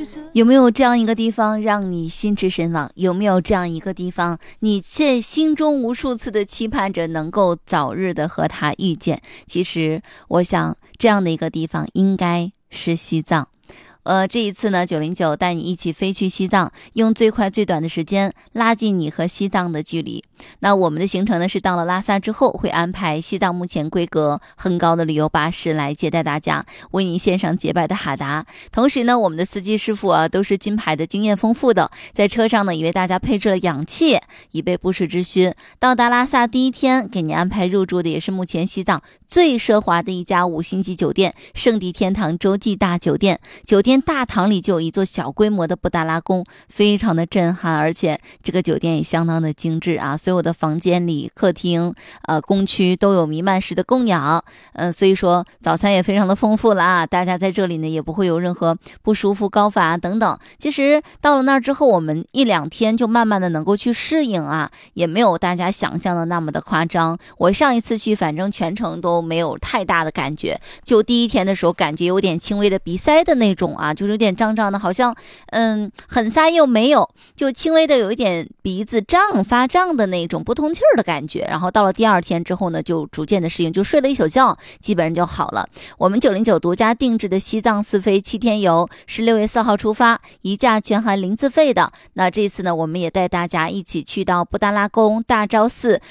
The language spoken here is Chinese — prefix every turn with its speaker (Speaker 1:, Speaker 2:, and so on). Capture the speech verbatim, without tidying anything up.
Speaker 1: 有没有这样一个地方让你心驰神往？有没有这样一个地方你在心中无数次的期盼着能够早日的和他遇见？其实我想这样的一个地方应该是西藏。呃，这一次呢，九零九带你一起飞去西藏，用最快最短的时间拉近你和西藏的距离。那我们的行程呢是到了拉萨之后，会安排西藏目前规格很高的旅游巴士来接待大家，为您献上洁白的哈达。同时呢，我们的司机师傅啊都是金牌的经验丰富的，在车上呢也为大家配置了氧气，以备不时之需。到达拉萨第一天，给您安排入住的也是目前西藏最奢华的一家五星级酒店——圣地天堂洲际大酒店。酒店大堂里就有一座小规模的布达拉宫，非常的震撼，而且这个酒店也相当的精致啊！所有的房间里、客厅、呃公区都有弥漫式的供氧，呃，所以说早餐也非常的丰富了啊！大家在这里呢也不会有任何不舒服、高反啊等等。其实到了那儿之后，我们一两天就慢慢的能够去适应啊，也没有大家想象的那么的夸张。我上一次去，反正全程都没有太大的感觉，就第一天的时候感觉有点轻微的鼻塞的那种啊，就是有点胀胀的，好像嗯很塞又没有，就轻微的有一点鼻子胀发胀的那种不通气儿的感觉。然后到了第二天之后呢，就逐渐的适应，就睡了一宿觉，基本上就好了。我们九零九独家定制的西藏四飞七天游是六月四号出发，一价全含零自费的。那这次呢，我们也带大家一起去到布达拉宫、大昭寺、